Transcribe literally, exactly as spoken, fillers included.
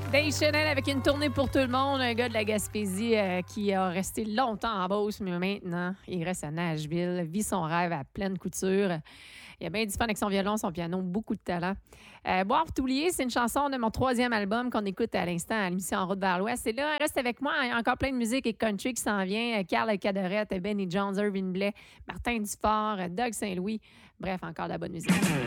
Dave Chanel avec une tournée pour tout le monde, un gars de la Gaspésie euh, qui a resté longtemps en Beauce, mais maintenant, il reste à Nashville, vit son rêve à pleine couture. Il a bien du fun avec son violon, son piano, beaucoup de talent. Euh, Boire pour t'oublier, c'est une chanson de mon troisième album qu'on écoute à l'instant à l'émission En route vers l'Ouest. Et là, reste avec moi, il y a encore plein de musique et country qui s'en vient. Carl Cadorette, Benny Jones, Irving Blais, Martin Dufort, Doug Saint-Louis. Bref, encore de la bonne musique.